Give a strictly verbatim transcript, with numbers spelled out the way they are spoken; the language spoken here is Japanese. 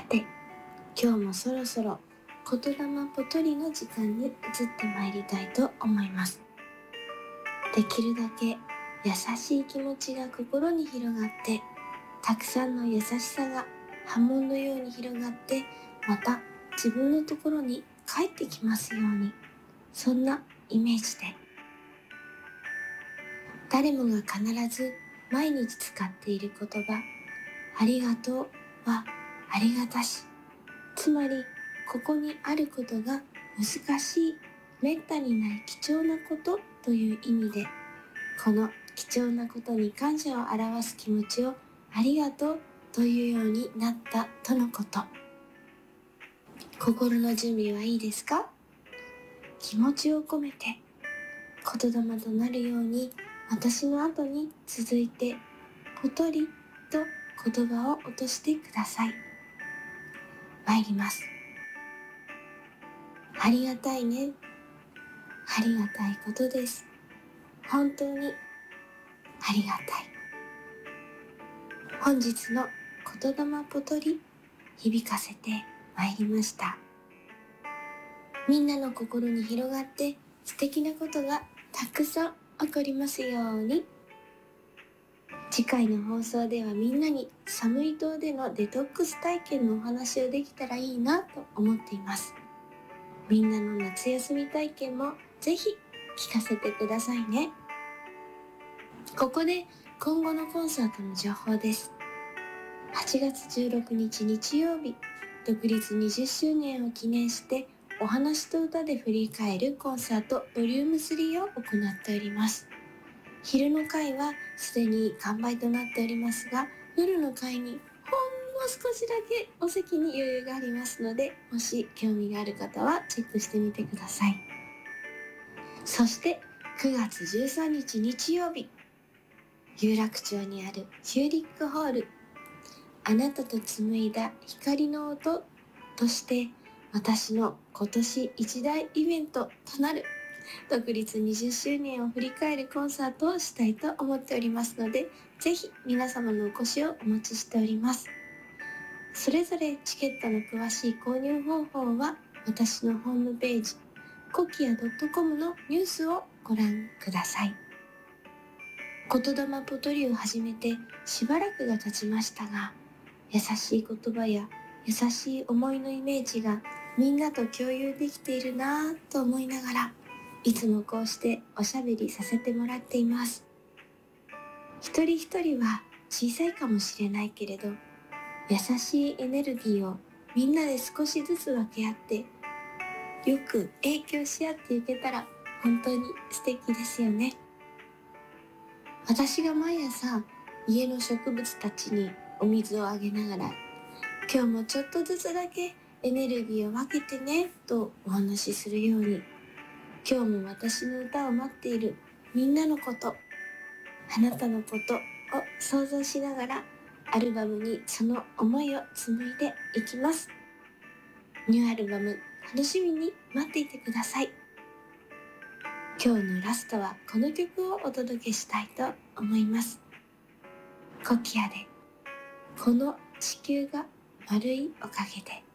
て、今日もそろそろ言霊ぽとりの時間に移ってまいりたいと思います。できるだけ優しい気持ちが心に広がって、たくさんの優しさが波紋のように広がって、また自分のところに帰ってきますように、そんなイメージで。誰もが必ず毎日使っている言葉、ありがとうはありがたし、つまりここにあることが難しい、めったにない貴重なことという意味で、この貴重なことに感謝を表す気持ちをありがとうというようになったとのこと。心の準備はいいですか？気持ちを込めて言霊となるように、私の後に続いてぽとりと言葉を落としてください。参ります。ありがたいね。ありがたいことです。本当にありがたい。本日の言霊ぽとり、響かせてまいりました。みんなの心に広がって素敵なことがたくさん起こりますように。次回の放送ではみんなにサムイ島でのデトックス体験のお話をできたらいいなと思っています。みんなの夏休み体験もぜひ聞かせてくださいね。ここで今後のコンサートの情報です。はちがつじゅうろくにち日曜日、独立にじゅっしゅうねんを記念してお話と歌で振り返るコンサートボリュームスリーを行っております。昼の回はすでに完売となっておりますが、夜の回にほんの少しだけお席に余裕がありますので、もし興味がある方はチェックしてみてください。そしてくがつじゅうさんにち日曜日、有楽町にあるヒューリックホール、あなたと紡いだ光の音として私の今年一大イベントとなる独立にじゅっしゅうねんを振り返るコンサートをしたいと思っておりますので、ぜひ皆様のお越しをお待ちしております。それぞれチケットの詳しい購入方法は私のホームページコキア .com のニュースをご覧ください。言霊ぽとりを始めてしばらくが経ちましたが、優しい言葉や優しい思いのイメージがみんなと共有できているなぁと思いながら、いつもこうしておしゃべりさせてもらっています。一人一人は小さいかもしれないけれど、優しいエネルギーをみんなで少しずつ分け合って、よく影響し合っていけたら本当に素敵ですよね。私が毎朝家の植物たちにお水をあげながら、今日もちょっとずつだけエネルギーを分けてねとお話しするように、今日も私の歌を待っているみんなのこと、あなたのことを想像しながらアルバムにその思いを紡いでいきます。ニューアルバム楽しみに待っていてください。今日のラストはこの曲をお届けしたいと思います。コキアでこの地球が丸いおかげで。